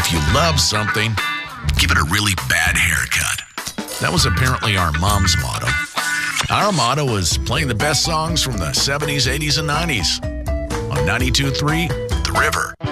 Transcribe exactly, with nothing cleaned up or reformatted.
If you love something, give it a really bad haircut. That was apparently our mom's motto. Our motto is playing the best songs from the seventies, eighties, and nineties on ninety-two point three The River.